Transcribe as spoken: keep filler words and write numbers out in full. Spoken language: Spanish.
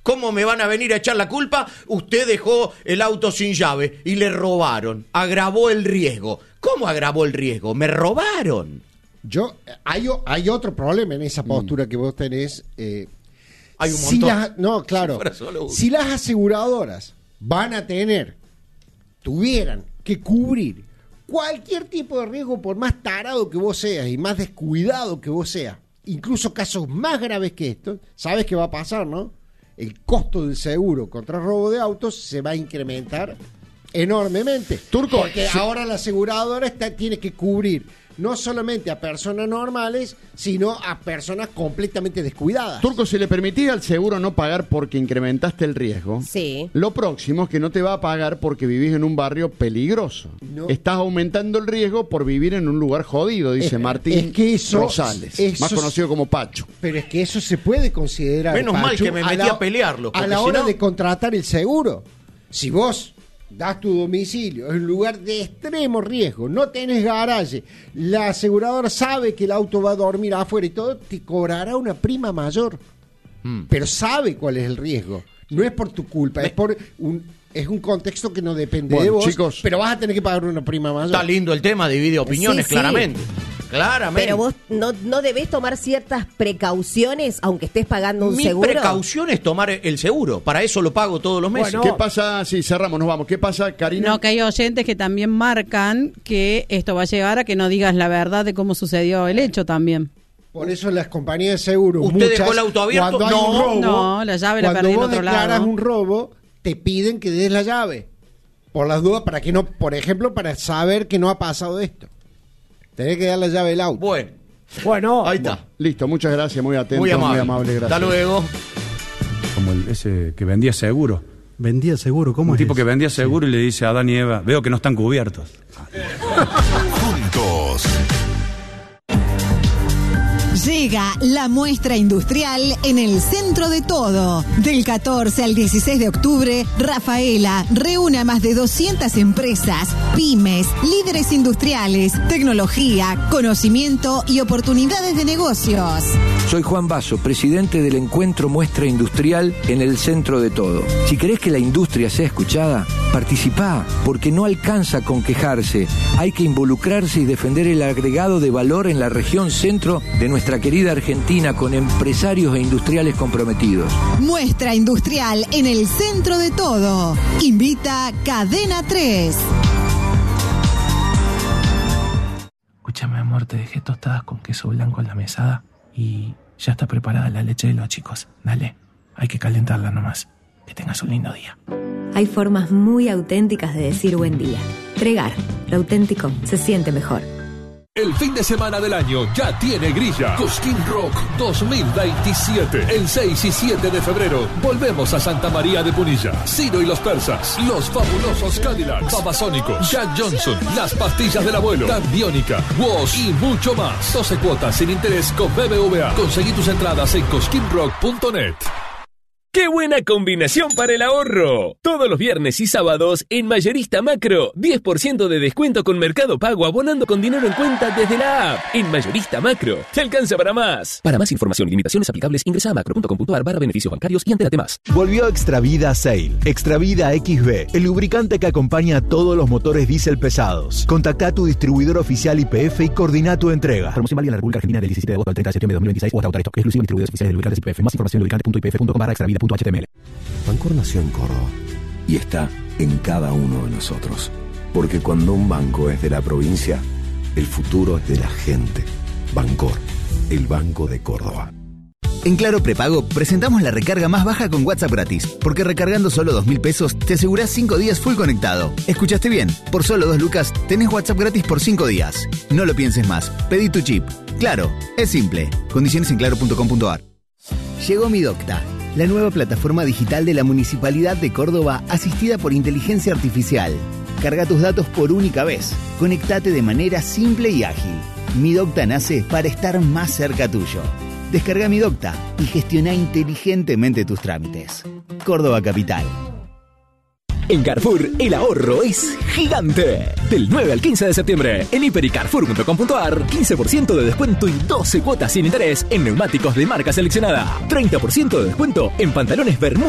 ¿Cómo me van a venir a echar la culpa? Usted dejó el auto sin llave y le robaron. Agravó el riesgo. ¿Cómo agravó el riesgo? Me robaron. Yo, hay, hay otro problema en esa postura mm. que vos tenés. Eh, hay un si montón. Las, no, claro. Si, si las aseguradoras van a tener, tuvieran que cubrir cualquier tipo de riesgo, por más tarado que vos seas y más descuidado que vos seas, incluso casos más graves que estos, sabes qué va a pasar, ¿no? El costo del seguro contra robo de autos se va a incrementar enormemente. Turco, porque sí. ahora la aseguradora está, tiene que cubrir no solamente a personas normales, sino a personas completamente descuidadas. Turco, si le permitís al seguro no pagar porque incrementaste el riesgo, sí. Lo próximo es que no te va a pagar porque vivís en un barrio peligroso. No. Estás aumentando el riesgo por vivir en un lugar jodido, dice es, Martín es que eso, Rosales, eso, más conocido como Pacho. Pero es que eso se puede considerar, Menos Pacho, mal que me metí a, la, a pelearlo. A la hora si no... de contratar el seguro. Si vos das tu domicilio, es un lugar de extremo riesgo, no tenés garaje, la aseguradora sabe que el auto va a dormir afuera y todo, te cobrará una prima mayor, mm. pero sabe cuál es el riesgo, no es por tu culpa, Me... es por un es un contexto que no depende bueno, de vos, chicos, pero vas a tener que pagar una prima mayor. Está lindo el tema, divide opiniones, sí, claramente. Sí. Claramente. Pero vos no, no debés tomar ciertas precauciones aunque estés pagando un Mi seguro. Mi precaución es tomar el seguro. Para eso lo pago todos los meses. Bueno, ¿qué pasa? Sí, cerramos, nos vamos. ¿Qué pasa, Karina? No, que hay oyentes que también marcan que esto va a llevar a que no digas la verdad de cómo sucedió el hecho también. Por eso las compañías de seguro, ¿Usted muchas, dejó el auto abierto? Cuando hay no, un robo, no, la llave la perdí en otro lado. Cuando vos declaras un robo, te piden que des la llave. Por las dudas, para que no, por ejemplo, para saber que no ha pasado esto. Tenés que dar la llave del auto. Bueno. Bueno. Ahí está. Bueno, listo, muchas gracias, muy atento, muy amable. Muy amable, gracias. Hasta luego. Como el, ese que vendía seguro. Vendía seguro, ¿cómo Un es tipo eso? que vendía seguro sí. Y le dice a Adán y Eva, veo que no están cubiertos. Juntos. Llega la muestra industrial en el centro de todo. Del catorce al dieciséis de octubre, Rafaela reúne a más de doscientas empresas, pymes, líderes industriales, tecnología, conocimiento y oportunidades de negocios. Soy Juan Basso, presidente del encuentro Muestra Industrial en el centro de todo. Si querés que la industria sea escuchada, participá, porque no alcanza con quejarse. Hay que involucrarse y defender el agregado de valor en la región centro de nuestra querida Argentina, con empresarios e industriales comprometidos. Muestra Industrial en el centro de todo. Invita Cadena tres. Escúchame, amor, te dejé tostadas con queso blanco en la mesada y ya está preparada la leche de los chicos. Dale, hay que calentarla nomás. Que tengas un lindo día. Hay formas muy auténticas de decir buen día. Pregar, lo auténtico se siente mejor. El fin de semana del año ya tiene grilla. Cosquín Rock dos mil veintisiete. El seis y siete de febrero volvemos a Santa María de Punilla. Ciro y los Persas, Los Fabulosos Cadillacs, Babasónicos, Jack Johnson, Las Pastillas del Abuelo, Tan Biónica, Woz y mucho más. doce cuotas sin interés con B B V A. Conseguí tus entradas en cosquín rock punto net. ¡Qué buena combinación para el ahorro! Todos los viernes y sábados en Mayorista Macro, diez por ciento de descuento con Mercado Pago abonando con dinero en cuenta desde la app. En Mayorista Macro, te alcanza para más. Para más información y limitaciones aplicables, ingresa a macro punto com punto a r barra beneficios bancarios y entérate más. Volvió Extravida Sail. Extravida X B, el lubricante que acompaña a todos los motores diésel pesados. Contacta a tu distribuidor oficial Y P F y coordina tu entrega. Promoción válida en la República Argentina del diecisiete de agosto al treinta de septiembre de dos mil veintiséis o hasta agotar esto. Exclusivo en distribuidores oficiales de lubricantes Y P F. Más información en lubricante punto i p f punto com barra extravida punto h t m l. Bancor nació en Córdoba y está en cada uno de nosotros. Porque cuando un banco es de la provincia, el futuro es de la gente. Bancor, el Banco de Córdoba. En Claro Prepago presentamos la recarga más baja con WhatsApp gratis, porque recargando solo dos mil pesos te asegurás cinco días full conectado. ¿Escuchaste bien? Por solo dos lucas tenés WhatsApp gratis por cinco días. No lo pienses más, pedí tu chip. Claro, es simple. Condiciones en claro punto com punto a r. Llegó Mi Docta, la nueva plataforma digital de la Municipalidad de Córdoba, asistida por inteligencia artificial. Carga tus datos por única vez. Conectate de manera simple y ágil. Mi Docta nace para estar más cerca tuyo. Descarga Mi Docta y gestiona inteligentemente tus trámites. Córdoba Capital. En Carrefour, el ahorro es gigante. Del nueve al quince de septiembre, en hiper y carrefour punto com punto a r, quince por ciento de descuento y doce cuotas sin interés en neumáticos de marca seleccionada. treinta por ciento de descuento en pantalones Bermuda